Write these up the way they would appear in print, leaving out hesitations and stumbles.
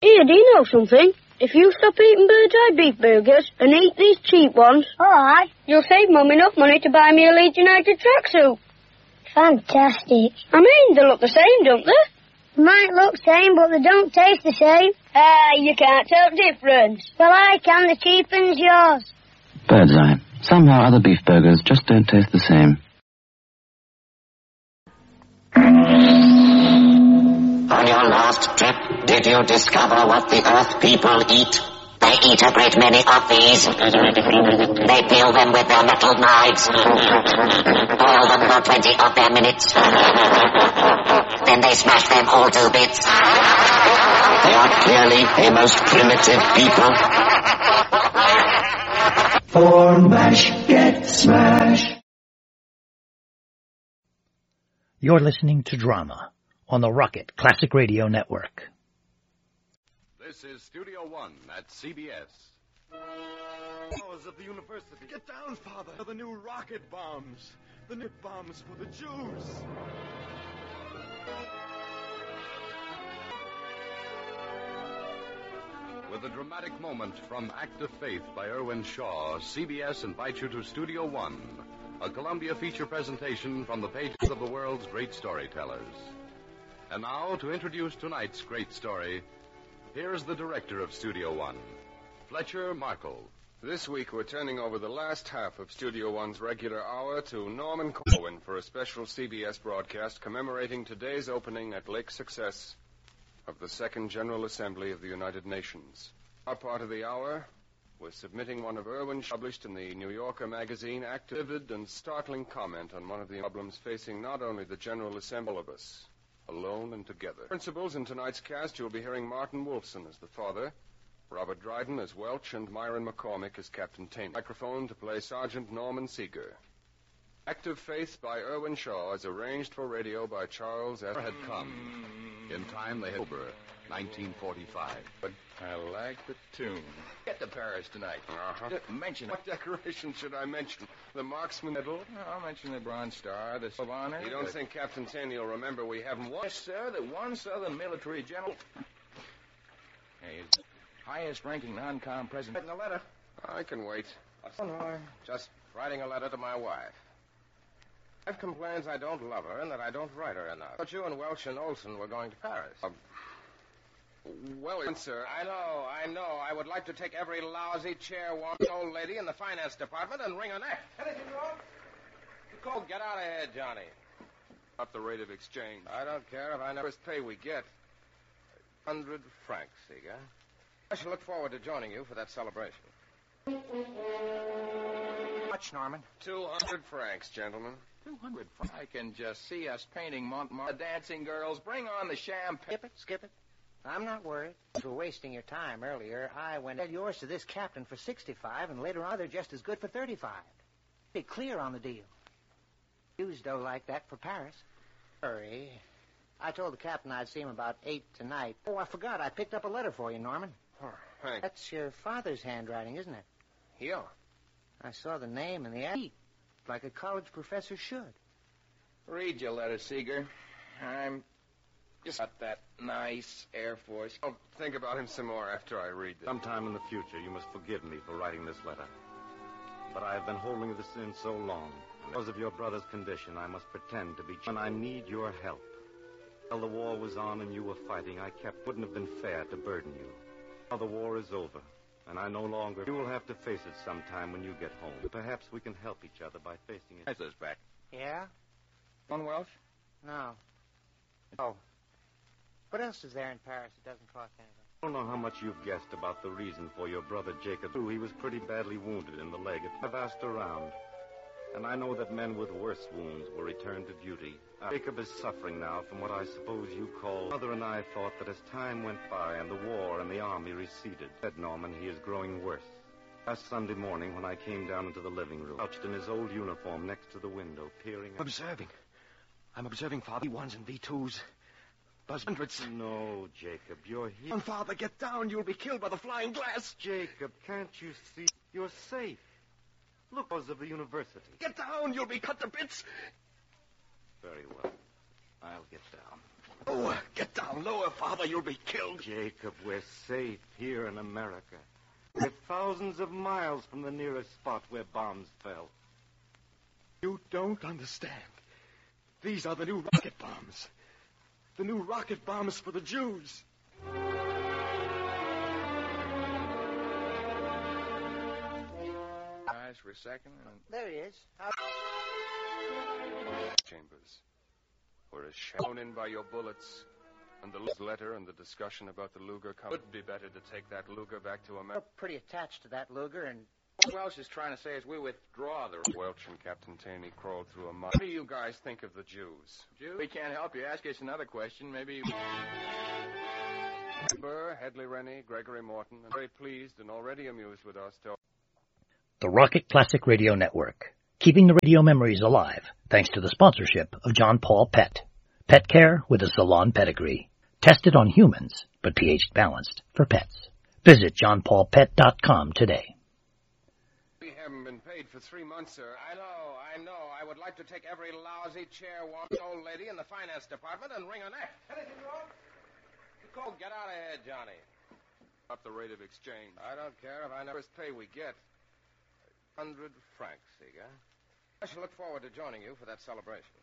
Here, do you know something? If you stop eating Bird's Eye beef burgers and eat these cheap ones, all right, you'll save Mum enough money to buy me a Leeds United tracksuit. Fantastic. I mean, they look the same, don't they? Might look same, but they don't taste the same. You can't tell the difference. Well, I can. The cheap one's yours. Bird's Eye. Somehow other beef burgers just don't taste the same. On your last trip, did you discover what the Earth people eat? They eat a great many of these. They peel them with their metal knives. Boil them for 20 of their minutes. Then they smash them all to bits. They are clearly a most primitive people. For MASH, get smashed. You're listening to Drama on the Rocket Classic Radio Network. This is Studio One at CBS. Powers of the university. Get down, Father. The new rocket bombs. The new bombs for the Jews. With a dramatic moment from Act of Faith by Irwin Shaw, CBS invites you to Studio One, a Columbia feature presentation from the pages of the world's great storytellers. And now, to introduce tonight's great story, here's the director of Studio One, Fletcher Markle. This week we're turning over the last half of Studio One's regular hour to Norman Corwin for a special CBS broadcast commemorating today's opening at Lake Success of the Second General Assembly of the United Nations. Our part of the hour was submitting one of Irwin's published in the New Yorker magazine active, vivid, and startling comment on one of the problems facing not only the General Assembly of us, alone and together. Principals in tonight's cast, you'll be hearing Martin Wolfson as the father, Robert Dryden as Welch, and Myron McCormick as Captain Taney. Microphone to play Sergeant Norman Seeger. Act of Faith by Irwin Shaw is arranged for radio by Charles S. Had come. In time, they had October 1945. But I like the tune. Get to Paris tonight. Mention it. What decoration should I mention? The Marksman Medal? No, I'll mention the Bronze Star, the Silver Honor. You don't think Captain Taney will remember we haven't won? Yes, sir, the one Southern military general. Hey, he's the highest-ranking non-com president. Writing a letter. I can wait. Oh, no, just writing a letter to my wife. Wife complains I don't love her and that I don't write her enough. But you and Welch and Olson were going to Paris. Well, sir, I know. I would like to take every lousy, chair-warm old lady in the finance department and wring her neck. Anything wrong? Oh, get out of here, Johnny. Up the rate of exchange. I don't care if I know first pay we get. 100 francs, Seeger. I shall look forward to joining you for that celebration. Much, Norman? 200 francs, gentlemen. 200 francs? I can just see us painting Montmartre. The dancing girls, bring on the champagne. Skip it. I'm not worried. For wasting your time earlier, I went yours to this captain for 65, and later on they're just as good for 35. Be clear on the deal. Use dough like that for Paris. Hurry. I told the captain I'd see him about 8 tonight. Oh, I forgot. I picked up a letter for you, Norman. Oh, thanks. That's your father's handwriting, isn't it? Yeah. I saw the name in the ad, like a college professor should. Read your letter, Seeger. I'm just got that nice Air Force. I'll think about him some more after I read this. Sometime in the future, you must forgive me for writing this letter. But I have been holding this in so long. And because of your brother's condition, I must pretend to be... When I need your help. While the war was on and you were fighting, wouldn't have been fair to burden you. Now the war is over, and I no longer... You will have to face it sometime when you get home. Perhaps we can help each other by facing it. This back. Yeah? On Welsh? No. Oh. What else is there in Paris that doesn't cost anything? I don't know how much you've guessed about the reason for your brother Jacob. He was pretty badly wounded in the leg. I've asked around, and I know that men with worse wounds will return to duty. Jacob is suffering now from what I suppose you call... Mother and I thought that as time went by and the war and the army receded, said Norman, he is growing worse. Last Sunday morning when I came down into the living room, crouched in his old uniform next to the window, peering... I'm observing, Father. V1s and V2s. Buzz hundreds. No, Jacob, you're here. Father, get down. You'll be killed by the flying glass. Jacob, can't you see? You're safe. Look, because of the university. Get down. You'll be cut to bits. Very well. I'll get down. Oh, get down lower, Father. You'll be killed. Jacob, we're safe here in America. We're thousands of miles from the nearest spot where bombs fell. You don't understand. These are the new rocket bombs. The new rocket bombs for the Jews. Eyes for a second. There he is. Chambers, were as shown in by your bullets, and the letter and the discussion about the Luger would be better to take that Luger back to America. We're pretty attached to that Luger, and What Welsh is trying to say is we withdraw the... Welch and Captain Taney crawled through a mine. What do you guys think of the Jews? Jews? We can't help you. Ask us another question. Maybe... Burr, Hedley Rennie, Gregory Morton, and very pleased and already amused with us. The Rocket Classic Radio Network, keeping the radio memories alive thanks to the sponsorship of John Paul Pet. Pet care with a salon pedigree. Tested on humans, but pH balanced for pets. Visit johnpaulpet.com today. We haven't been paid for 3 months, sir. I know. I would like to take every lousy chair one old lady in the finance department and wring her neck. Anything wrong? Go get out of here, Johnny. Up the rate of exchange. I don't care if I never pay we get. 100 francs, Seeger. I shall look forward to joining you for that celebration.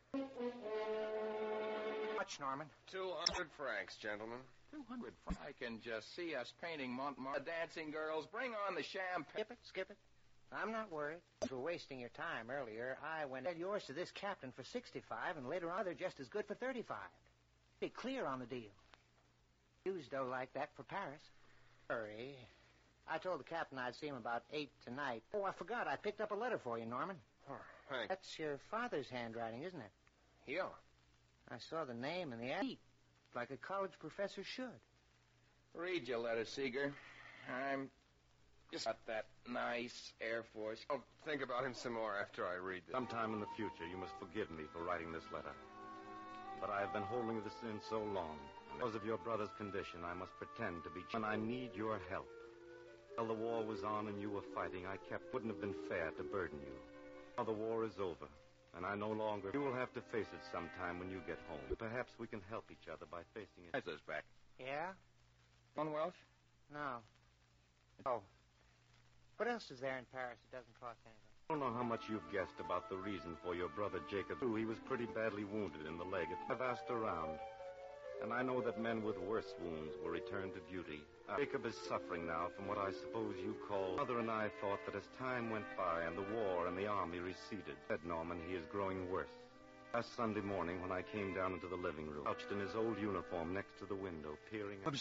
Much, Norman? 200 francs, gentlemen. 200 francs? I can just see us painting Montmartre. Dancing girls, bring on the champagne. Skip it. I'm not worried. For wasting your time earlier, I went yours to this captain for 65, and later on they're just as good for 35. Be clear on the deal. Use dough like that for Paris. Hurry. I told the captain I'd see him about 8 tonight. Oh, I forgot. I picked up a letter for you, Norman. Oh, thanks. That's your father's handwriting, isn't it? Yeah. I saw the name in the ad, like a college professor should. Read your letter, Seeger. I'm just got that nice Air Force. I'll think about him some more after I read this. Sometime in the future, you must forgive me for writing this letter. But I have been holding this in so long. Because of your brother's condition, I must pretend to be... And I need your help. While the war was on and you were fighting, wouldn't have been fair to burden you. Now the war is over, and I no longer... You will have to face it sometime when you get home. Perhaps we can help each other by facing it. Eyes back. Yeah? On Welsh? No. Oh. What else is there in Paris that doesn't cost anything? I don't know how much you've guessed about the reason for your brother Jacob. He was pretty badly wounded in the leg. I've asked around, and I know that men with worse wounds will return to duty. Jacob is suffering now from what I suppose you call... Mother and I thought that as time went by and the war and the army receded, said Norman, he is growing worse. Last Sunday morning when I came down into the living room, crouched in his old uniform next to the window, peering at...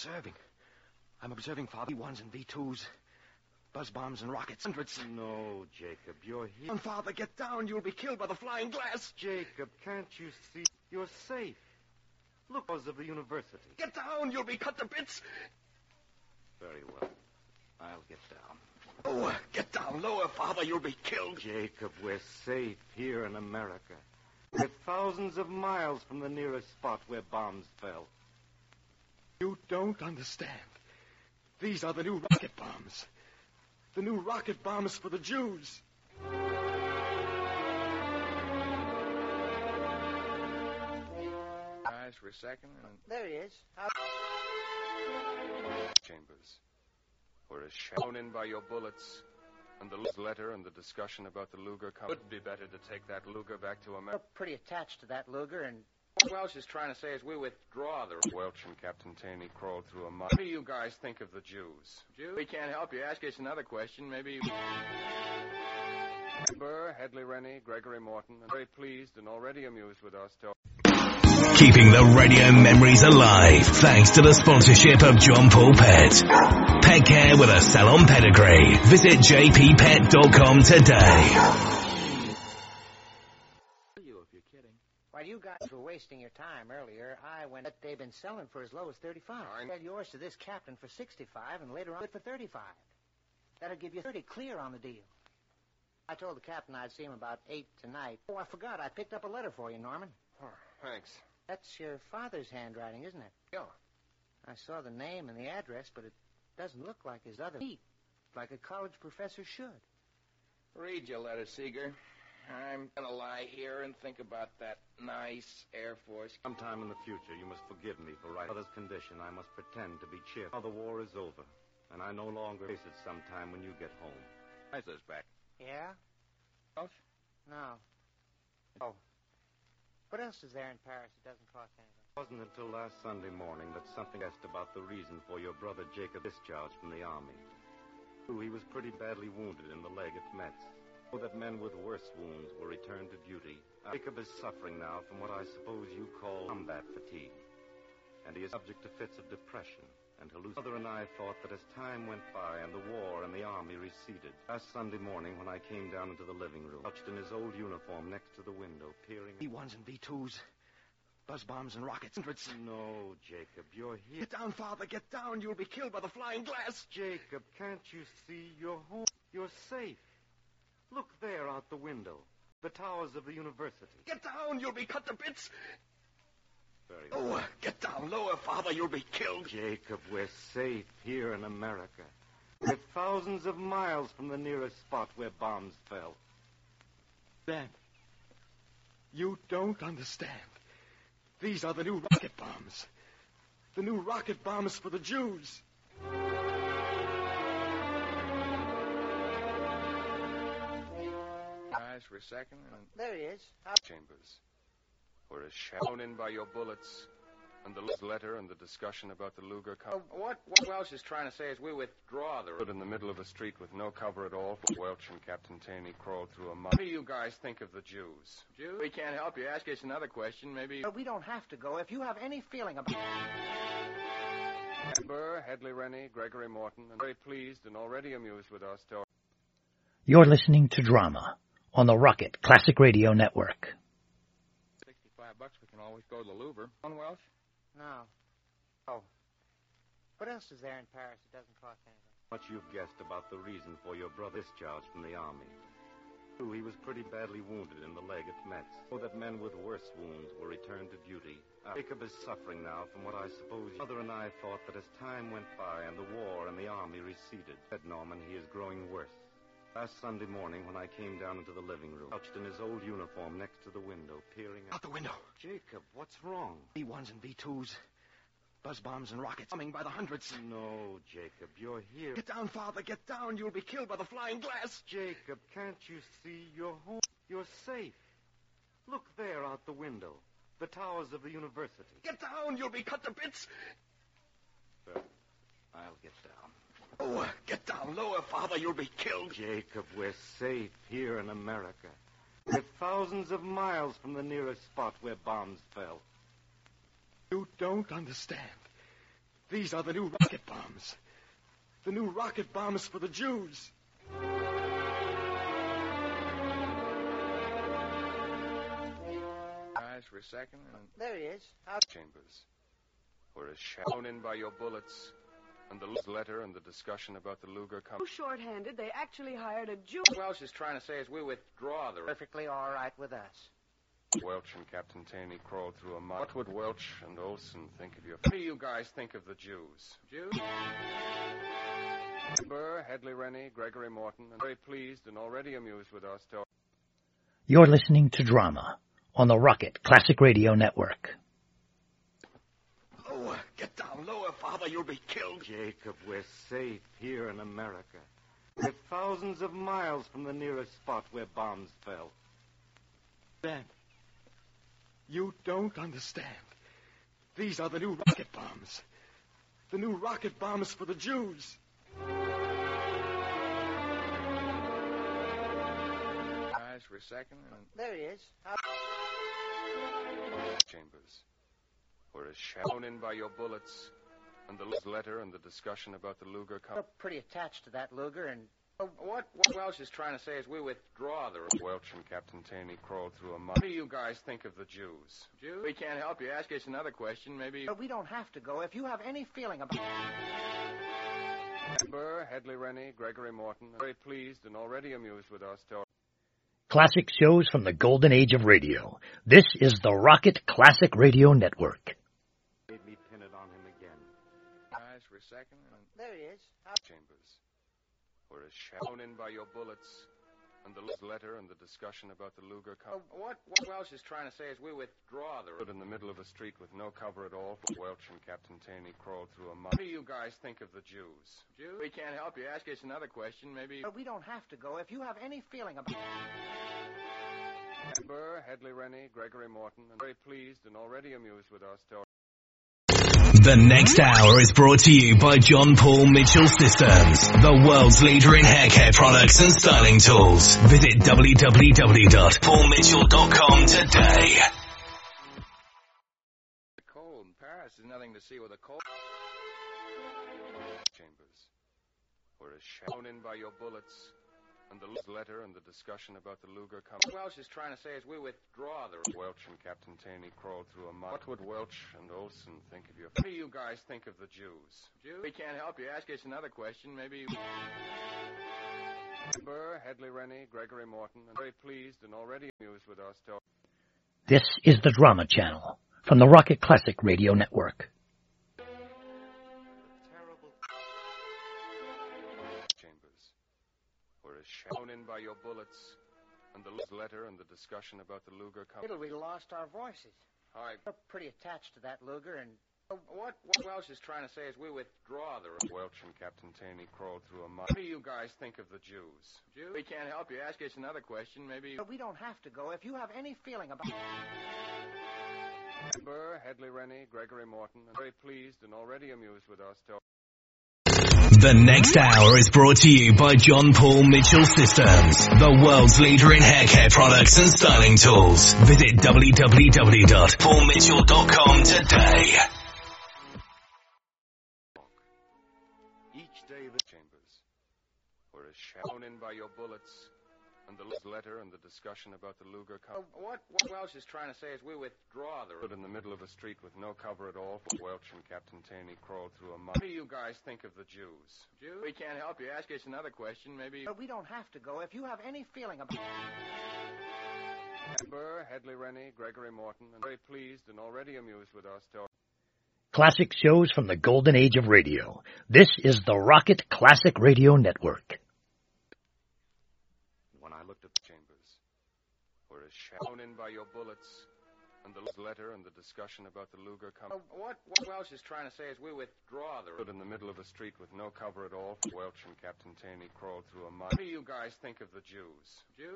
I'm observing, Father. V1s and V2s. Buzz bombs and rockets. Hundreds. No, Jacob, you're here. Father, get down. You'll be killed by the flying glass. Jacob, can't you see? You're safe. Look, because of the university. Get down. You'll be cut to bits. Very well. I'll get down. Oh, get down lower, Father. You'll be killed. Jacob, we're safe here in America. We're thousands of miles from the nearest spot where bombs fell. You don't understand. These are the new rocket bombs. The new rocket bombs for the Jews. Eyes for a second. There he is. Chambers, were as shown in by your bullets, and the letter and the discussion about the Luger would be better to take that Luger back to America. We're pretty attached to that Luger, and... What Welsh is trying to say is we withdraw the... Welch and Captain Taney crawled through a mine. What do you guys think of the Jews? Jews? We can't help you. Ask us another question. Maybe... Burr, Hedley Rennie, Gregory Morton, and very pleased and already amused with us. Keeping the radio memories alive thanks to the sponsorship of John Paul Pet. Pet care with a salon pedigree. Visit jppet.com today. While you guys were wasting your time earlier, I went... They've been selling for as low as 35. I sell yours to this captain for 65, and later on for 35. That'll give you 30 clear on the deal. I told the captain I'd see him about 8 tonight. Oh, I forgot. I picked up a letter for you, Norman. Oh, thanks. That's your father's handwriting, isn't it? Yeah. I saw the name and the address, but it doesn't look like his other... Like a college professor should. Read your letter, Seeger. I'm gonna lie here and think about that nice Air Force. Sometime in the future, you must forgive me for right brother's condition. I must pretend to be cheerful. Now the war is over, and I no longer face it sometime when you get home. Liza's back. Yeah? Else? No. Oh. What else is there in Paris that doesn't cost anything? It wasn't until last Sunday morning that something asked about the reason for your brother Jacob discharged from the army. He was pretty badly wounded in the leg at Metz. So that men with worse wounds will return to duty. Jacob is suffering now from what I suppose you call combat fatigue. And he is subject to fits of depression and hallucinations. Mother and I thought that as time went by and the war and the army receded, last Sunday morning when I came down into the living room, crouched in his old uniform next to the window, peering... B-1s and B-2s. Buzz bombs and rockets. No, Jacob, you're here. Get down, Father, get down. You'll be killed by the flying glass. Jacob, can't you see? You're home. You're safe. Look there out the window. The towers of the university. Get down. You'll be cut to bits. Very well. Lower. Get down. Lower, Father. You'll be killed. Jacob, we're safe here in America. We're thousands of miles from the nearest spot where bombs fell. Dan, you don't understand. These are the new rocket bombs. The new rocket bombs for the Jews. Eyes for a second. And there he is. Chambers, were as shown in by your bullets, and the letter and the discussion about the Luger... What Welch is trying to say is we withdraw the... Stood in the middle of a street with no cover at all. Welch and Captain Taney crawled through a mud. What do you guys think of the Jews? Jews? We can't help you. Ask us another question, maybe... But we don't have to go. If you have any feeling about... Burr, Hedley Rennie, Gregory Morton, and very pleased and already amused with our story. You're listening to Drama on the Rocket Classic Radio Network. $65, we can always go to the Louvre. On Welch? No. Oh. What else is there in Paris that doesn't cost anything? Much you've guessed about the reason for your brother's discharge from the army. He was pretty badly wounded in the leg at Metz. So that men with worse wounds will return to duty. Jacob is suffering now from what I suppose Mother and I thought that as time went by and the war and the army receded, said Norman, he is growing worse. Last Sunday morning when I came down into the living room, crouched in his old uniform next to the window, peering out the window. Jacob, what's wrong? B-1s and B-2s. Buzz bombs and rockets coming by the hundreds. No, Jacob, you're here. Get down, Father, get down. You'll be killed by the flying glass. Jacob, can't you see? You're home. You're safe. Look there out the window. The towers of the university. Get down. You'll be cut to bits. I'll get down. Oh, get down. Lower, Father. You'll be killed. Jacob, we're safe here in America. We're thousands of miles from the nearest spot where bombs fell. You don't understand. These are the new rocket bombs. The new rocket bombs for the Jews. Eyes for a second. And there he is. Chambers, were as shown in by your bullets, and the letter and the discussion about the Luger... So short-handed, they actually hired a Jew... What Welch is trying to say is we withdraw the... Perfectly all right with us. Welch and Captain Taney crawled through a mud. What would Welch and Olson think of your... What do you guys think of the Jews? Jews? Burr, Hedley Rennie, Gregory Morton, and very pleased and already amused with our story. You're listening to Drama on the Rocket Classic Radio Network. Lower, get down. Lower, Father. You'll be killed. Jacob, we're safe here in America. We're thousands of miles from the nearest spot where bombs fell. Dan, you don't understand. These are the new rocket bombs. The new rocket bombs for the Jews. Eyes for a second. And there he is. Chambers, were as shown in by your bullets, and the letter and the discussion about the Luger... We're pretty attached to that Luger, and... What Welch is trying to say is we withdraw the... Welch and Captain Taney crawled through a mud. What do you guys think of the Jews? Jews? We can't help you. Ask us another question, maybe... But we don't have to go. If you have any feeling about... Burr, Hedley Rennie, Gregory Morton, very pleased and already amused with our story. Classic shows from the golden age of radio. This is the Rocket Classic Radio Network. Made me pin it on him again. Eyes for a second. And there he is. Chambers, were as shown in by your bullets, And the letter and the discussion about the Luger Cup. What Welch is trying to say is we withdraw the... In the middle of a street with no cover at all, Welch and Captain Taney crawled through a mud. What do you guys think of the Jews? Jews? We can't help you. Ask us another question, maybe... But we don't have to go. If you have any feeling about... Burr, Hedley Rennie, Gregory Morton, and very pleased and already amused with our story. The next hour is brought to you by John Paul Mitchell Systems, the world's leader in hair care products and styling tools. Visit www.paulmitchell.com today. The cold in Paris is nothing to see with a cold. Chambers, where is shown in by your bullets, and the letter and the discussion about the Luger Cup. What Welch is trying to say is we withdraw the... Welch and Captain Taney crawled through a mud. What would Welch and Olson think of your... What do you guys think of the Jews? Jews? We can't help you. Ask us another question, maybe... Burr, Hedley Rennie, Gregory Morton, and very pleased and already amused with our story. This is the Drama Channel from the Rocket Classic Radio Network. Shown in by your bullets, and the letter and the discussion about the Luger Cup. We lost our voices. We're pretty attached to that Luger, and... What Welch is trying to say is we withdraw the... Welch and Captain Taney crawled through a mud. What do you guys think of the Jews? Jews? We can't help you. Ask us another question, maybe... But we don't have to go. If you have any feeling about... Burr, Hedley Rennie, Gregory Morton, and very pleased and already amused with our story. The next hour is brought to you by John Paul Mitchell Systems, the world's leader in hair care products and styling tools. Visit www.paulmitchell.com today. Each day the Chambers, where is shown in by your bullets, and the letter and the discussion about the Luger Cup. What Welch is trying to say is we withdraw the... In the middle of a street with no cover at all, Welch and Captain Taney crawled through a mud. What do you guys think of the Jews? Jews? We can't help you. Ask us another question, maybe... But we don't have to go. If you have any feeling about... Burr, Hedley Rennie, Gregory Morton, and very pleased and already amused with our story. Classic shows from the golden age of radio. This is the Rocket Classic Radio Network. I looked at the Chambers, where is shown in by your bullets, and the letter and the discussion about the Luger Cup. What Welch is trying to say is we withdraw the... In the middle of a street with no cover at all, Welch and Captain Taney crawled through a mud. What do you guys think of the Jews? Jews?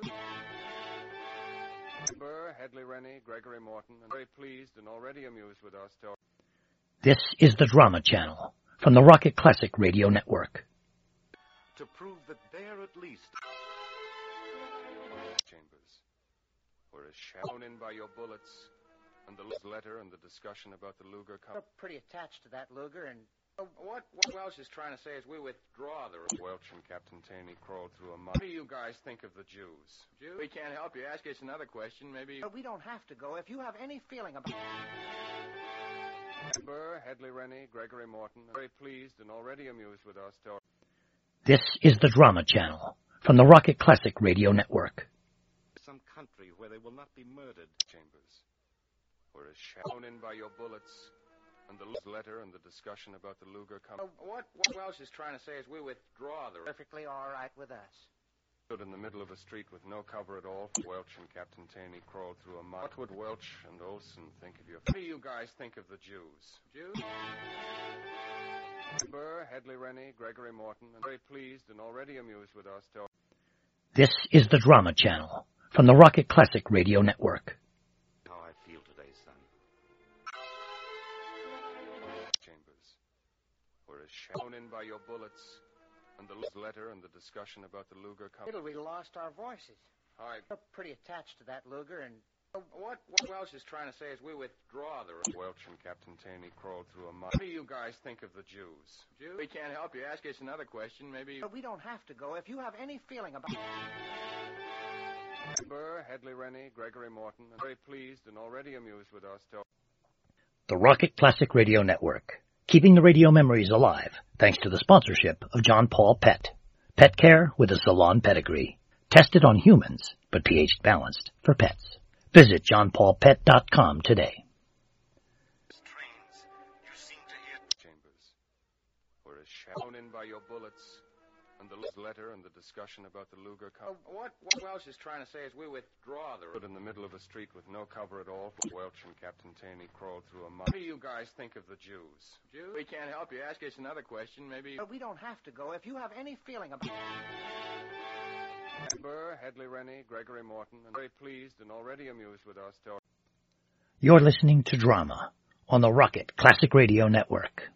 Burr, Hedley Rennie, Gregory Morton, and very pleased and already amused with our story. This is the Drama Channel from the Rocket Classic Radio Network. To prove that they're at least... Chambers, where is shown in by your bullets, and the letter and the discussion about the Luger Cup. We're pretty attached to that Luger, and... What Welch is trying to say is we withdraw the... Welch and Captain Taney crawled through a mud. What do you guys think of the Jews? Jews? We can't help you. Ask us another question, maybe... But we don't have to go. If you have any feeling about... Burr, Hedley Rennie, Gregory Morton, and very pleased and already amused with our story. This is the Drama Channel from the Rocket Classic Radio Network. Some country where they will not be murdered. Chambers, where is shown in by your bullets, and the letter and the discussion about the Luger Cup. What Welch is trying to say is we withdraw the... Perfectly all right with us. Stood in the middle of a street with no cover at all, Welch and Captain Taney crawled through a mud. What would Welch and Olson think of your... What do you guys think of the Jews? Jews? Burr, Hedley Rennie, Gregory Morton, and very pleased and already amused with our story. This is the Drama Channel from the Rocket Classic Radio Network. How I feel today, son. Chambers, where is shown in by your bullets, and the letter and the discussion about the Luger Cup. We lost our voices. We're pretty attached to that Luger, and... What Welch is trying to say is we withdraw the... Welch and Captain Taney crawled through a mud. What do you guys think of the Jews? Jews? We can't help you. Ask us another question, maybe... But we don't have to go. If you have any feeling about... Burr, Hedley Rennie, Gregory Morton, and very pleased and already amused with our story. The Rocket Classic Radio Network, keeping the radio memories alive thanks to the sponsorship of John Paul Pet. Pet care with a salon pedigree. Tested on humans, but pH balanced for pets. Visit johnpaulpet.com today. Chambers, where is shown in by your bullets, And the letter and the discussion about the Luger cover. What Welch is trying to say is we withdraw the... In the middle of a street with no cover at all, Welch and Captain Taney crawled through a mud. What do you guys think of the Jews? Jews? We can't help you. Ask us another question, maybe... But we don't have to go. If you have any feeling about... Burr, Hedley Rennie, Gregory Morton, and very pleased and already amused with our story. You're listening to Drama on the Rocket Classic Radio Network.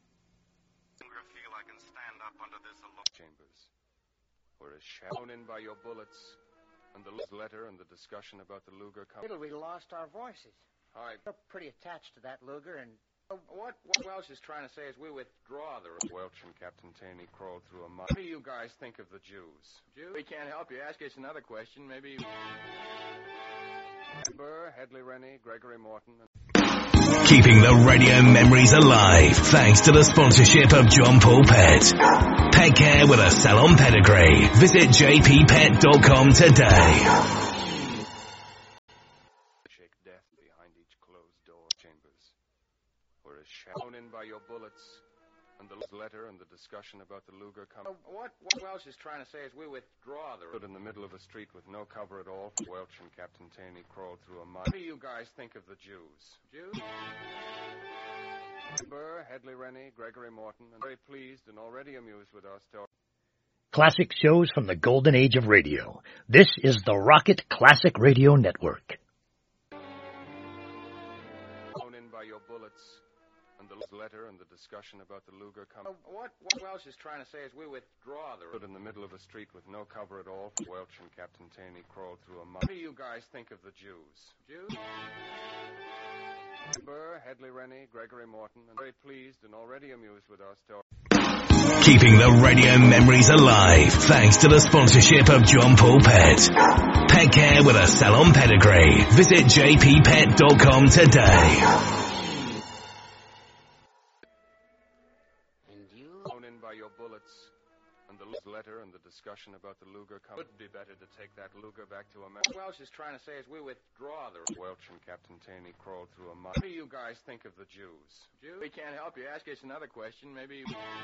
Whereas shown in by your bullets, and the letter and the discussion about the Luger cover. We lost our voices. We're pretty attached to that Luger, and... What Welch is trying to say is we withdraw the... Welch and Captain Taney crawled through a mud. What do you guys think of the Jews? Jews? We can't help you. Ask us another question, maybe... Burr, Hedley Rennie, Gregory Morton, and... Keeping the radio memories alive thanks to the sponsorship of John Paul Pet. Pet care with a salon pedigree. Visit jppet.com today. Shake death behind each closed door chambers. Whereas shown in by your bullets, and the letter and the discussion about the Luger cover. What Welch is trying to say is we withdraw the... Stood in the middle of a street with no cover at all. Welch and Captain Taney crawled through a mud. What do you guys think of the Jews? Jews? Burr, Hedley Rennie, Gregory Morton, and very pleased and already amused with our story. Classic shows from the golden age of radio. This is the Rocket Classic Radio Network. Shown in by your bullets, and the letter and the discussion about the Luger cover. What Welch is trying to say is we withdraw the... Stood in the middle of a street with no cover at all. Welch and Captain Taney crawled through a mud. What do you guys think of the Jews? Jews? Burr, Hedley Rennie, Gregory Morton, and very pleased and already amused with our story. Keeping the radio memories alive thanks to the sponsorship of John Paul Pet. Pet care with a salon pedigree. Visit jppet.com today. Shown in by your bullets, and the letter and the discussion about the Luger cover. Would be better to take that Luger back to America. What Welch is trying to say is we withdraw the... Welch and Captain Taney crawled through a mud. What do you guys think of the Jews? Jews? We can't help you. Ask us another question, maybe...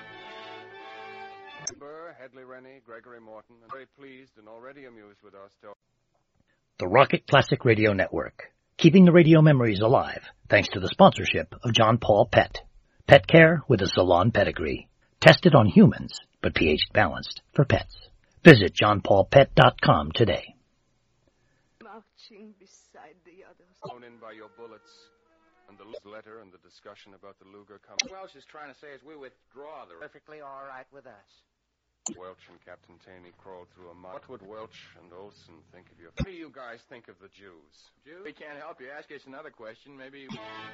Burr, Hedley Rennie, Gregory Morton, and very pleased and already amused with our story. The Rocket Classic Radio Network. Keeping the radio memories alive thanks to the sponsorship of John Paul Pet. Pet care with a salon pedigree. Tested on humans, but pH balanced for pets. Visit johnpaulpet.com today. Marching beside the others. Shown in by your bullets, and the letter and the discussion about the Luger cover. What Welch is trying to say is we withdraw the... Perfectly all right with us. Welch and Captain Taney crawled through a mud. What would Welch and Olson think of your... What do you guys think of the Jews? Jews? We can't help you. Ask us another question, maybe...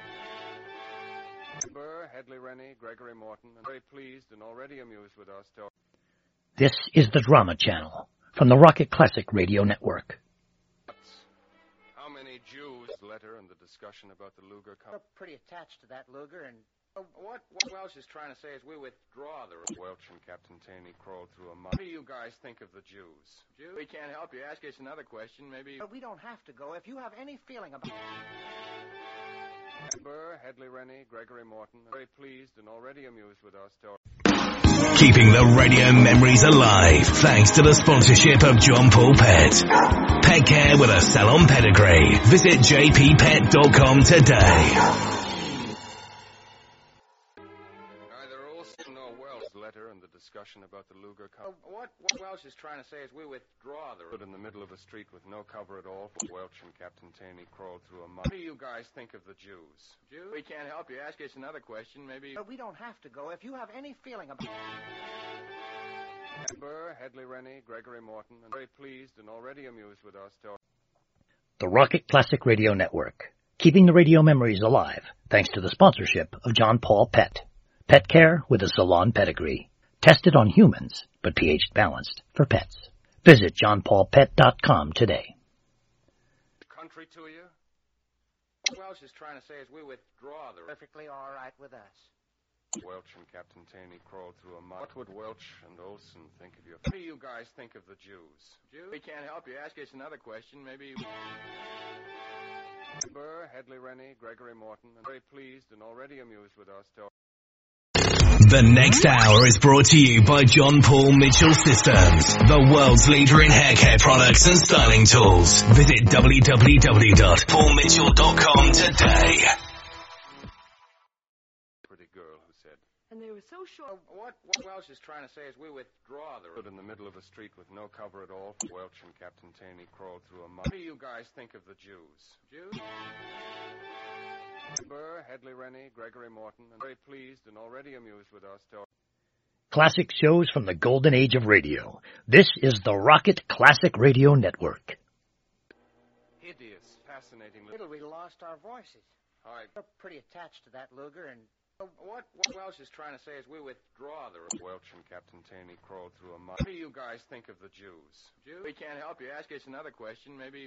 Burr, Hedley Rennie, Gregory Morton, and very pleased and already amused with our story. This is the Drama Channel from the Rocket Classic Radio Network. How many Jews? Letter and the discussion about the Luger cover. We're pretty attached to that Luger, and... What Welch is trying to say is we withdraw the... Welch and Captain Taney crawled through a mud. What do you guys think of the Jews? Jews? We can't help you. Ask us another question, maybe... But we don't have to go. If you have any feeling about... Burr, Hedley Rennie, Gregory Morton, very pleased and already amused with our story. Keeping the radio memories alive thanks to the sponsorship of John Paul Pet. Pet care with a salon pedigree. Visit jppet.com today. Letter and the discussion about the Luger cover. What Welch is trying to say is we withdraw the... Stood in the middle of a street with no cover at all. Welch and Captain Taney crawled through a mud. What do you guys think of the Jews? Jews? We can't help you. Ask us another question, maybe... But we don't have to go. If you have any feeling about... Burr, Hedley Rennie, Gregory Morton, and very pleased and already amused with our story. The Rocket Classic Radio Network. Keeping the radio memories alive thanks to the sponsorship of John Paul Pet. Pet care with a salon pedigree. Tested on humans, but pH balanced for pets. Visit johnpaulpet.com today. Country to you? What Welch is trying to say is we withdraw the... Perfectly all right with us. Welch and Captain Taney crawled through a mud. What would Welch and Olson think of your... What do you guys think of the Jews? Jews? We can't help you. Ask us another question, maybe... Burr, Hedley Rennie, Gregory Morton, and very pleased and already amused with our story. The next hour is brought to you by John Paul Mitchell Systems, the world's leader in hair care products and styling tools. Visit www.paulmitchell.com today. Pretty girl who said, And they were so short. What Welsh is trying to say is we withdraw the... stood in the middle of a street with no cover at all. Welch and Captain Taney crawled through a mud. What do you guys think of the Jews? Jews? Burr, Hedley Rennie, Gregory Morton, and very pleased and already amused with our story. Classic shows from the golden age of radio. This is the Rocket Classic Radio Network. Hideous, fascinating. Little we lost our voices. We're pretty attached to that Luger, and What Welsh is trying to say is we withdraw the... Welch and Captain Taney crawled through a mud. What do you guys think of the Jews? Jews? We can't help you. Ask us another question, maybe...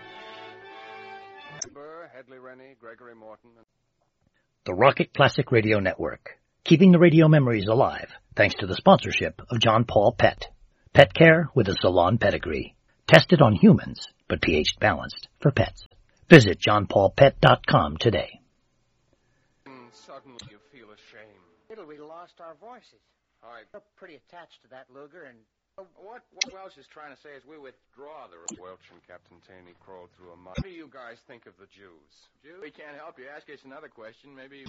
Burr, Hedley Rennie, Gregory Morton, and... The Rocket Classic Radio Network. Keeping the radio memories alive, thanks to the sponsorship of John Paul Pet. Pet care with a salon pedigree. Tested on humans, but pH balanced for pets. Visit johnpaulpet.com today. Suddenly you feel ashamed. little we lost our voices. We're pretty attached to that Luger, and What Welsh is trying to say is we withdraw the... Welch and Captain Taney crawled through a mud. What do you guys think of the Jews? Jews? We can't help you. Ask us another question, maybe...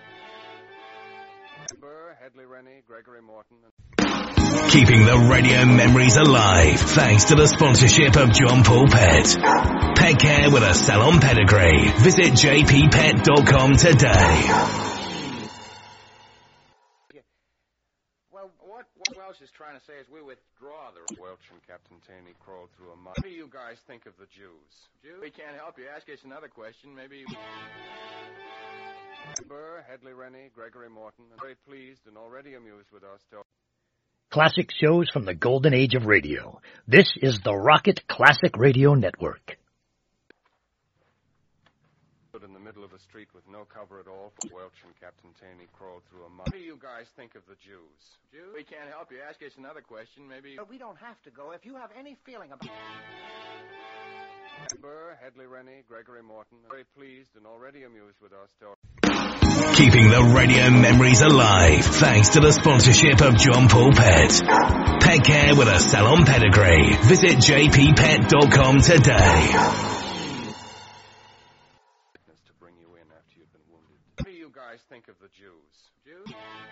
Burr, Hedley Rennie, Gregory Morton, and... Keeping the radio memories alive thanks to the sponsorship of John Paul Pet. Pet care with a salon pedigree. Visit jppet.com today. What Welsh is trying to say is we withdraw the... Welch and Captain Taney crawled through a mud. What do you guys think of the Jews? Jews? We can't help you. Ask us another question, maybe... Burr, Hedley Rennie, Gregory Morton, and very pleased and already amused with our story. Classic shows from the golden age of radio. This is the Rocket Classic Radio Network. Stood in the middle of a street with no cover at all. Welch and Captain Taney crawled through a mud. What do you guys think of the Jews? Jews? We can't help you. Ask us another question, maybe... But we don't have to go. If you have any feeling about... Burr, Hedley Rennie, Gregory Morton, and very pleased and already amused with our story. Keeping the radio memories alive thanks to the sponsorship of John Paul Pet. Pet care with a salon pedigree. Visit jppet.com today. To bring you in after you've been wounded. What do you guys think of the Jews? Jews?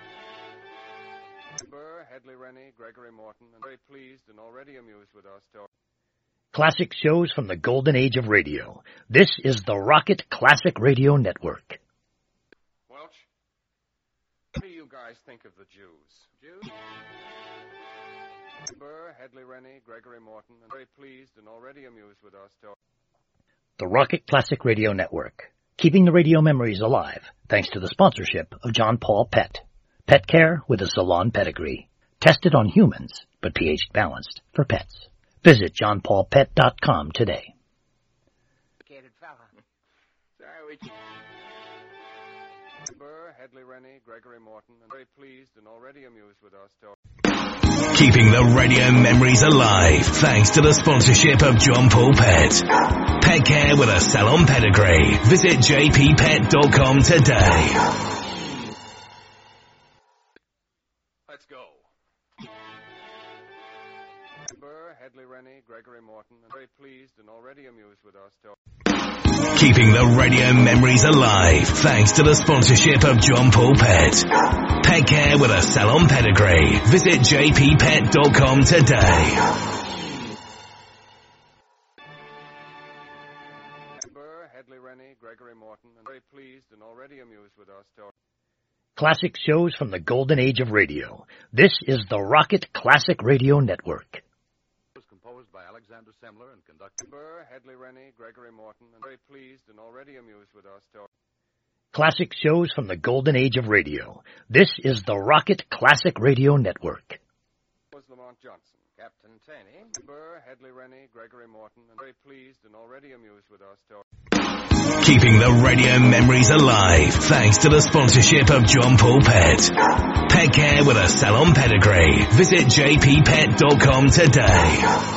Burr, Hedley Rennie, Gregory Morton, and very pleased and already amused with our story. Classic shows from the golden age of radio. This is the Rocket Classic Radio Network. Welch, what do you guys think of the Jews? Jews? Burr, Hedley Rennie, Gregory Morton, and very pleased and already amused with our story. The Rocket Classic Radio Network. Keeping the radio memories alive thanks to the sponsorship of John Paul Pet. Pet care with a salon pedigree. Tested on humans, but pH balanced for pets. Visit johnpaulpet.com today. Burr, Hedley Rennie, Gregory Morton, and very pleased and already amused with our story. Keeping the radio memories alive thanks to the sponsorship of John Paul Pet. Pet care with a salon pedigree. Visit jppet.com today. Let's go. Burr, Hedley Rennie, Gregory Morton, and very pleased and already amused with our story. Keeping the radio memories alive thanks to the sponsorship of John Paul Pet. Pet care with a salon pedigree. Visit jppet.com today. Burr, Hedley Rennie, Gregory Morton, and very pleased and already amused with our story. Classic shows from the golden age of radio. This is the Rocket Classic Radio Network. Was composed by Alexander Semler and conducted Burr, Hedley Rennie, Gregory Morton, and very pleased and already amused with our story. Classic shows from the golden age of radio. This is the Rocket Classic Radio Network. Was Lamont Johnson, Captain Taney, Burr, Hedley Rennie, Gregory Morton, and very pleased and already amused with our story. Keeping the radio memories alive thanks to the sponsorship of John Paul Pet. Pet care with a salon pedigree. Visit jppet.com today.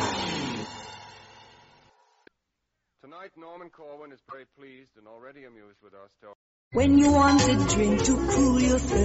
Tonight, Norman Corwin is very pleased and already amused with our story. When you want a drink to cool your thirst.